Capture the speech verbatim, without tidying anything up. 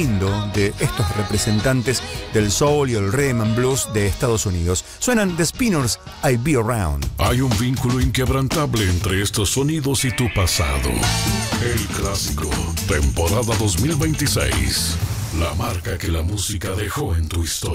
de estos representantes del soul y el rhythm and blues de Estados Unidos. Suenan The Spinners, I'll Be Around. Hay un vínculo inquebrantable entre estos sonidos y tu pasado. El clásico, temporada dos mil veintiséis. La marca que la música dejó en tu historia.